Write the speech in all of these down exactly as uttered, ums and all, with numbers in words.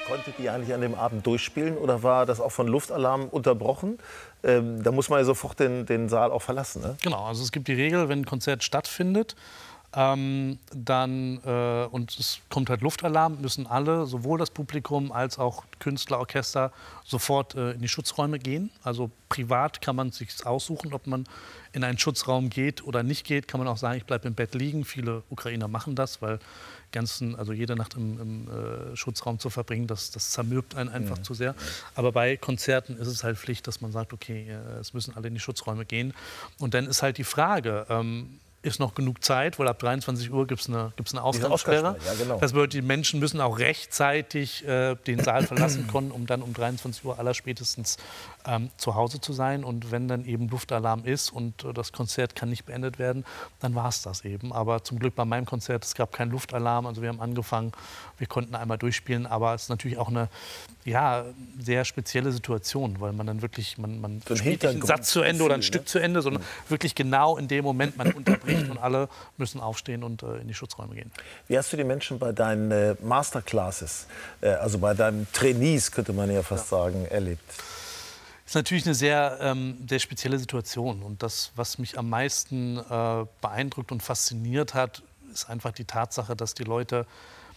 Konntet ihr eigentlich an dem Abend durchspielen oder war das auch von Luftalarm unterbrochen? Ähm, da muss man ja sofort den, den Saal auch verlassen, ne? Genau, also es gibt die Regel, wenn ein Konzert stattfindet, ähm, dann, äh, und es kommt halt Luftalarm, müssen alle, sowohl das Publikum als auch Künstler, Orchester, sofort äh, in die Schutzräume gehen. Also privat kann man sich aussuchen, ob man in einen Schutzraum geht oder nicht geht. Kann man auch sagen, ich bleibe im Bett liegen. Viele Ukrainer machen das, weil ganzen, also jede Nacht im, im äh, Schutzraum zu verbringen, das, das zermürbt einen einfach mhm. zu sehr. Aber bei Konzerten ist es halt Pflicht, dass man sagt, okay, äh, es müssen alle in die Schutzräume gehen. Und dann ist halt die Frage, ähm, ist noch genug Zeit, weil ab dreiundzwanzig Uhr gibt es eine, gibt's eine Ausgangssperre. Ja, genau. Das bedeutet, die Menschen müssen auch rechtzeitig äh, den Saal verlassen können, um dann um dreiundzwanzig Uhr allerspätestens ähm, zu Hause zu sein. Und wenn dann eben Luftalarm ist und äh, das Konzert kann nicht beendet werden, dann war es das eben. Aber zum Glück bei meinem Konzert, es gab keinen Luftalarm. Also wir haben angefangen, wir konnten einmal durchspielen. Aber es ist natürlich auch eine ja, sehr spezielle Situation, weil man dann wirklich, man, man so spielt nicht einen Satz zu Ende oder ein Stück zu Ende, sondern mhm. wirklich genau in dem Moment man unterbricht. Und alle müssen aufstehen und äh, in die Schutzräume gehen. Wie hast du die Menschen bei deinen äh, Masterclasses, äh, also bei deinen Trainees, könnte man ja fast ja. sagen, erlebt? Das ist natürlich eine sehr, ähm, sehr spezielle Situation. Und das, was mich am meisten äh, beeindruckt und fasziniert hat, ist einfach die Tatsache, dass die Leute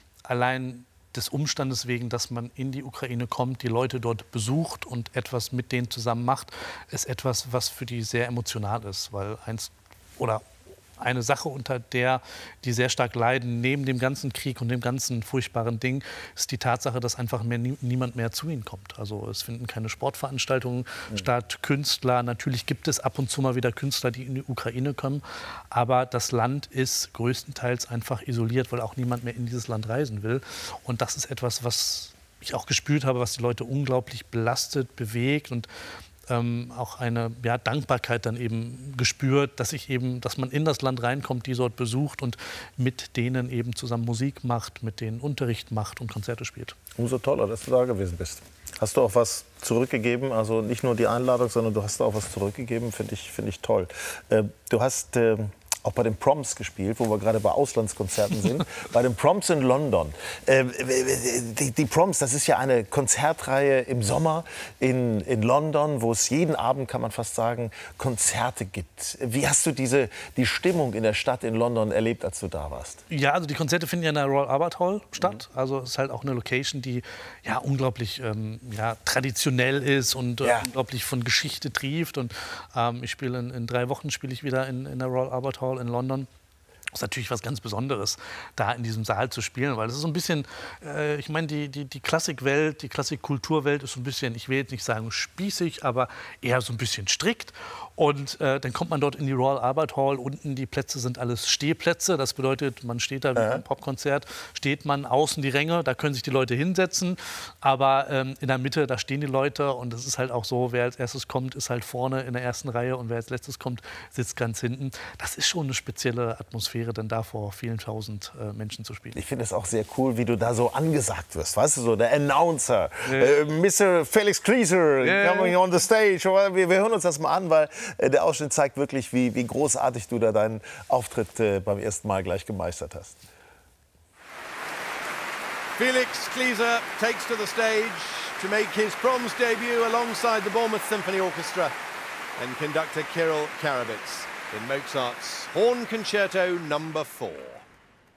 allein des Umstandes wegen, dass man in die Ukraine kommt, die Leute dort besucht und etwas mit denen zusammen macht, ist etwas, was für die sehr emotional ist. Weil eins oder eine Sache, unter der die sehr stark leiden, neben dem ganzen Krieg und dem ganzen furchtbaren Ding, ist die Tatsache, dass einfach mehr, nie, niemand mehr zu ihnen kommt. Also es finden keine Sportveranstaltungen mhm. statt, Künstler. Natürlich gibt es ab und zu mal wieder Künstler, die in die Ukraine kommen. Aber das Land ist größtenteils einfach isoliert, weil auch niemand mehr in dieses Land reisen will. Und das ist etwas, was ich auch gespürt habe, was die Leute unglaublich belastet, bewegt und Ähm, auch eine ja, Dankbarkeit dann eben gespürt, dass ich eben, dass man in das Land reinkommt, die dort besucht und mit denen eben zusammen Musik macht, mit denen Unterricht macht und Konzerte spielt. Umso toller, dass du da gewesen bist. Hast du auch was zurückgegeben? Also nicht nur die Einladung, sondern du hast auch was zurückgegeben, finde ich, finde ich toll. Äh, du hast äh, auch bei den Proms gespielt, wo wir gerade bei Auslandskonzerten sind, bei den Proms in London. Äh, die, die Proms, das ist ja eine Konzertreihe im Sommer in, in London, wo es jeden Abend, kann man fast sagen, Konzerte gibt. Wie hast du diese, die Stimmung in der Stadt in London erlebt, als du da warst? Ja, also die Konzerte finden ja in der Royal Albert Hall statt. Mhm. Also es ist halt auch eine Location, die ja unglaublich ähm, ja, traditionell ist und äh, ja. unglaublich von Geschichte trieft. Und ähm, ich spiele in, in drei Wochen spiele ich wieder in, in der Royal Albert Hall in London. Das ist natürlich was ganz Besonderes, da in diesem Saal zu spielen, weil es ist so ein bisschen, äh, ich meine, die, die, die Klassikwelt, die Klassikkulturwelt ist so ein bisschen, ich will jetzt nicht sagen spießig, aber eher so ein bisschen strikt. Und äh, dann kommt man dort in die Royal Albert Hall, unten die Plätze sind alles Stehplätze, das bedeutet, man steht da wie beim Popkonzert, steht man außen die Ränge, da können sich die Leute hinsetzen, aber ähm, in der Mitte, da stehen die Leute und es ist halt auch so, wer als erstes kommt, ist halt vorne in der ersten Reihe und wer als letztes kommt, sitzt ganz hinten. Das ist schon eine spezielle Atmosphäre, denn da vor vielen tausend äh, Menschen zu spielen. Ich finde es auch sehr cool, wie du da so angesagt wirst, weißt du, so der Announcer, yeah. äh, Mister Felix Klieser, yeah. coming on the stage. Wir, wir hören uns das mal an, weil äh, der Ausschnitt zeigt wirklich, wie, wie großartig du da deinen Auftritt äh, beim ersten Mal gleich gemeistert hast. Felix Klieser takes to the stage to make his Proms debut alongside the Bournemouth Symphony Orchestra and conductor Kirill Karabits in Mozart's Horn Concerto number four.